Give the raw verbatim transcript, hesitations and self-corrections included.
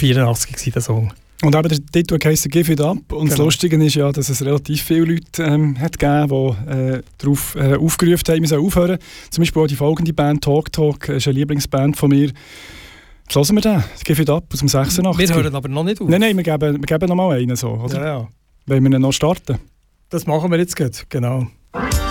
vierundachtzig der Song. Und eben der Titel heisst «Give it up». Und genau. Das Lustige ist ja, dass es relativ viele Leute ähm, hat gegeben, die äh, darauf äh, aufgerufen haben, wir sollen aufhören. Zum Beispiel auch die folgende Band «Talk Talk» ist eine Lieblingsband von mir. Jetzt hören wir den, «Give it up» aus dem sechsundachtzig. Wir hören aber noch nicht auf. Nein, nein, wir geben, wir geben noch mal einen. So, oder? Ja, ja. Wollen wir ihn noch starten? Das machen wir jetzt gut, genau.